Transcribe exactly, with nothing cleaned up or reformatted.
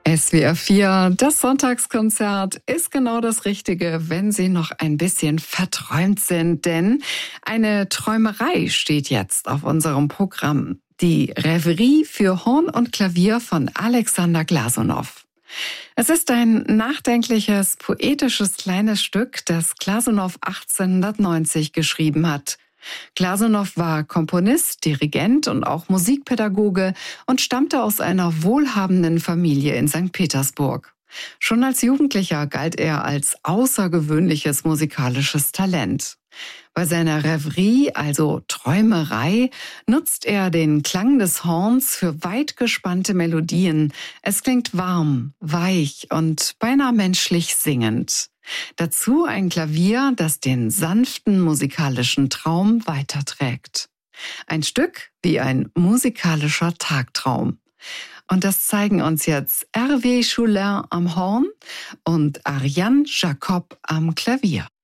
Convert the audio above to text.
S W R vier, das Sonntagskonzert ist genau das Richtige, wenn Sie noch ein bisschen verträumt sind, denn eine Träumerei steht jetzt auf unserem Programm. Die Reverie für Horn und Klavier von Alexander Glasunow. Es ist ein nachdenkliches, poetisches kleines Stück, das Glasunow achtzehnhundertneunzig geschrieben hat. Glasunow war Komponist, Dirigent und auch Musikpädagoge und stammte aus einer wohlhabenden Familie in Sankt Petersburg. Schon als Jugendlicher galt er als außergewöhnliches musikalisches Talent. Bei seiner Reverie, also Träumerei, nutzt er den Klang des Horns für weit gespannte Melodien. Es klingt warm, weich und beinahe menschlich singend. Dazu ein Klavier, das den sanften musikalischen Traum weiterträgt. Ein Stück wie ein musikalischer Tagtraum. Und das zeigen uns jetzt Hervé Choulin am Horn und Ariane Jacob am Klavier.